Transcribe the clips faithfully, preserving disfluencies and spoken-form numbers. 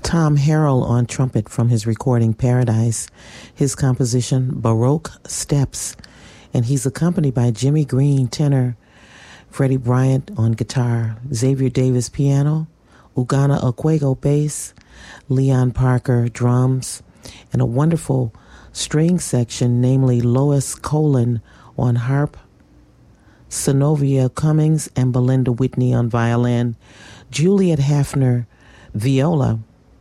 Tom Harrell on trumpet from his recording Paradise, his composition Baroque Steps, and he's accompanied by Jimmy Green, tenor, Freddie Bryant on guitar, Xavier Davis piano, Ugana Okwego bass, Leon Parker drums, and a wonderful string section, namely Lois Colin on harp, Synovia Cummings and Belinda Whitney on violin, Juliet Hafner viola,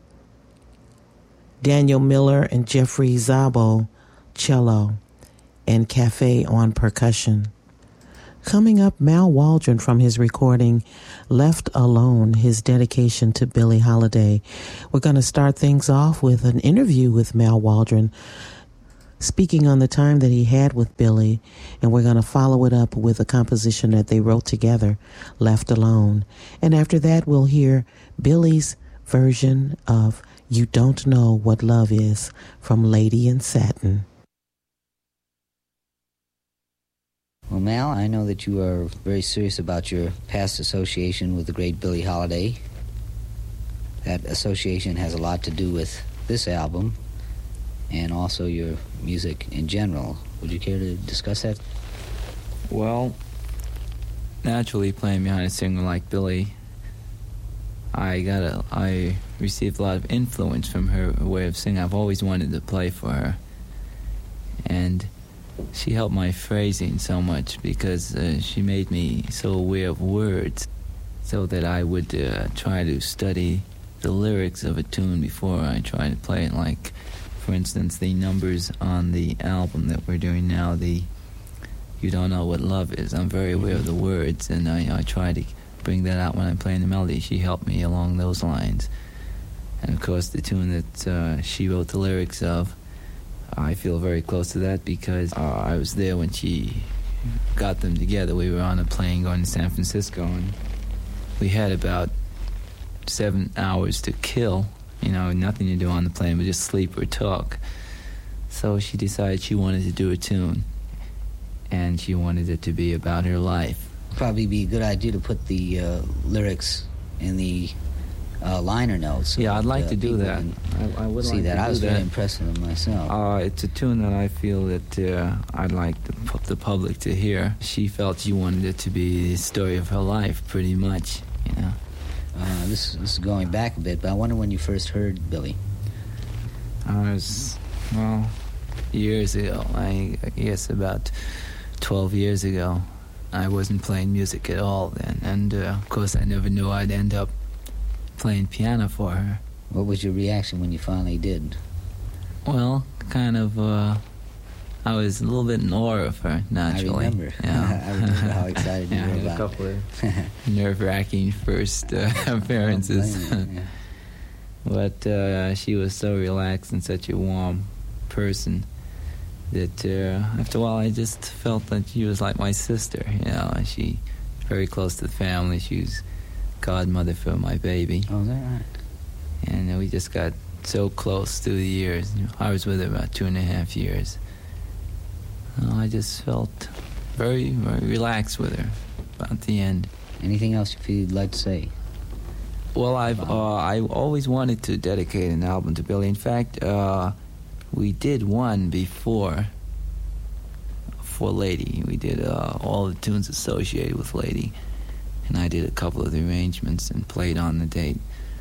Daniel Miller and Jeffrey Zabo cello, and Cafe on percussion. Coming up, Mal Waldron from his recording Left Alone, his dedication to Billie Holiday. We're going to start things off with an interview with Mal Waldron, speaking on the time that he had with Billie, and we're going to follow it up with a composition that they wrote together, Left Alone. And after that, we'll hear Billie's version of You Don't Know What Love Is from Lady in Satin. Well, Mal, I know that you are very serious about your past association with the great Billie Holiday. That association has a lot to do with this album and also your music in general. Would you care to discuss that? Well, naturally, playing behind a singer like Billie, I got a, I received a lot of influence from her way of singing. I've always wanted to play for her, and she helped my phrasing so much because uh, she made me so aware of words, so that I would uh, try to study the lyrics of a tune before I try to play it. Like, for instance, the numbers on the album that we're doing now, the You Don't Know What Love Is. I'm very aware of the words, and I, I try to bring that out when I'm playing the melody. She helped me along those lines. And of course, the tune that uh, she wrote the lyrics of, I feel very close to that because uh, I was there when she got them together. We were on a plane going to San Francisco, and we had about seven hours to kill. You know, nothing to do on the plane but just sleep or talk. So she decided she wanted to do a tune, and she wanted it to be about her life. Probably be a good idea to put the uh, lyrics in the uh, liner notes. So yeah, I'd like that, to do that. I, I would see like that. To I was do very that. impressed with it myself. Uh, it's a tune that I feel that uh, I'd like the, the public to hear. She felt she wanted it to be the story of her life, pretty much, you know. Uh, this, this is going back a bit, but I wonder when you first heard Billie. I was, well, years ago. I, I guess about twelve years ago. I wasn't playing music at all then, and uh, of course I never knew I'd end up playing piano for her. What was your reaction when you finally did? Well, kind of, uh, I was a little bit in awe of her, naturally. I remember. Yeah. I remember how excited you yeah, were about a couple of nerve-wracking first uh, appearances. You, yeah. But uh, she was so relaxed and such a warm person that uh, after a while I just felt that she was like my sister, you know. She was very close to the family. She was godmother for my baby. Oh, is that right? And uh, we just got so close through the years. You know, I was with her about two and a half years. Uh, I just felt very, very relaxed with her about the end. Anything else you feel you'd like to say? Well, I've uh, I always wanted to dedicate an album to Billie. In fact, uh, we did one before for Lady. We did uh, all the tunes associated with Lady, and I did a couple of the arrangements and played on the date.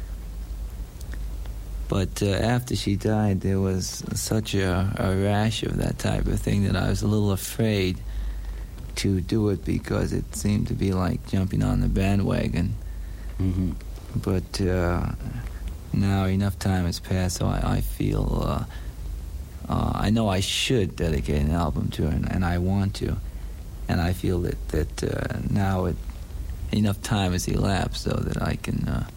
But uh, after she died, there was such a, a rash of that type of thing that I was a little afraid to do it because it seemed to be like jumping on the bandwagon. Mm-hmm. But uh, now enough time has passed, so I, I feel, uh, uh, I know I should dedicate an album to her, and, and I want to. And I feel that, that uh, now it, enough time has elapsed so that I can uh,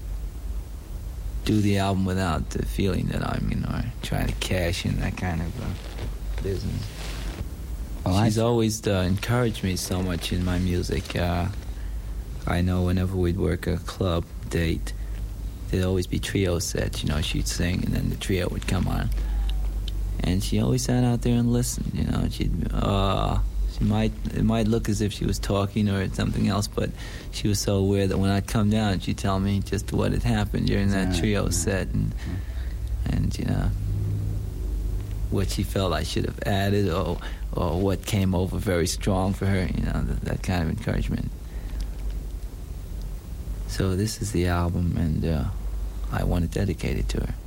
do the album without the feeling that I'm, you know, trying to cash in that kind of uh, business. Well, She's I've... always uh, encouraged me so much in my music. Uh, I know whenever we'd work a club date, there'd always be trio sets. You know, she'd sing and then the trio would come on. And she always sat out there and listened, you know. She'd, uh, She might it might look as if she was talking or something else, but she was so aware that when I'd come down, she'd tell me just what had happened during that Yeah, trio yeah. set, and and you know what she felt I should have added, or or what came over very strong for her. You know, that, that kind of encouragement. So this is the album, and uh, I want to dedicate it to her.